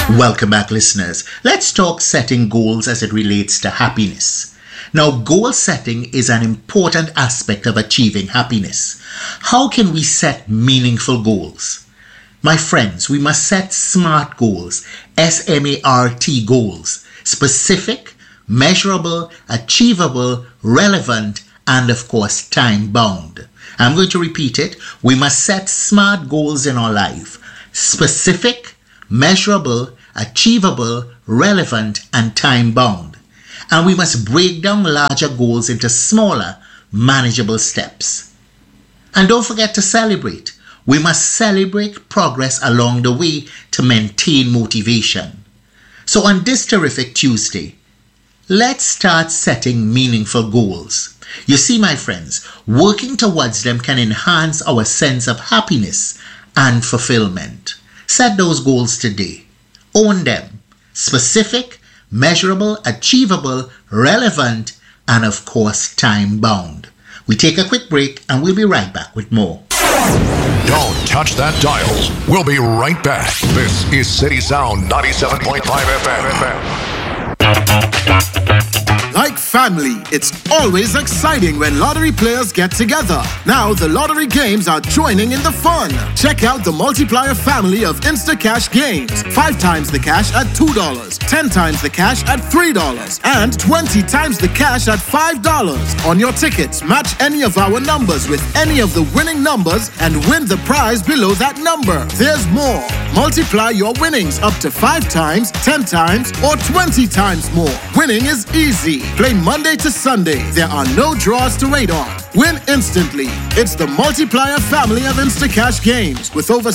Welcome back, listeners. Let's talk setting goals as it relates to happiness. Now, goal setting is an important aspect of achieving happiness. How can we set meaningful goals? My friends, we must set SMART goals, SMART goals, specific, measurable, achievable, relevant, and of course, time-bound. I'm going to repeat it. We must set SMART goals in our life. Specific, measurable, achievable, relevant, and time-bound. And we must break down larger goals into smaller, manageable steps. And don't forget to celebrate. We must celebrate progress along the way to maintain motivation. So on this terrific Tuesday, let's start setting meaningful goals. You see, my friends, working towards them can enhance our sense of happiness and fulfillment. Set those goals today. Own them. Specific, measurable, achievable, relevant, and of course, time-bound. We take a quick break and we'll be right back with more. Don't touch that dial. We'll be right back. This is City Sound 97.5 FM. Like family, it's always exciting when lottery players get together. Now the lottery games are joining in the fun. Check out the multiplier family of Instacash games. 5 times the cash at $2, 10 times the cash at $3, and 20 times the cash at $5. On your tickets, match any of our numbers with any of the winning numbers and win the prize below that number. There's more. Multiply your winnings up to 5 times, 10 times, or 20 times more. Winning is easy. Play Monday to Sunday. There are no draws to wait on. Win instantly. It's the multiplier family of Instacash games with over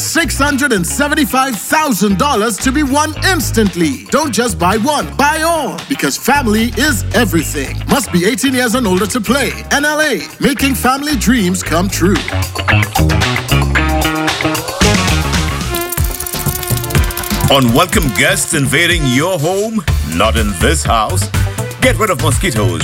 $675,000 to be won instantly. Don't just buy one, buy all, because family is everything. Must be 18 years and older to play. NLA, making family dreams come true. Unwelcome guests invading your home? Not in this house. Get rid of mosquitoes